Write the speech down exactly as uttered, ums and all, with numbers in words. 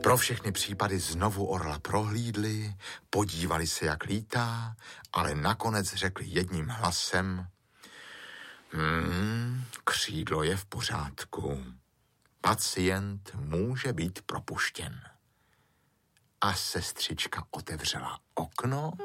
Pro všechny případy znovu orla prohlídli, podívali se, jak lítá, ale nakonec řekli jedním hlasem: Hmm, křídlo je v pořádku. Pacient může být propuštěn. A sestřička otevřela okno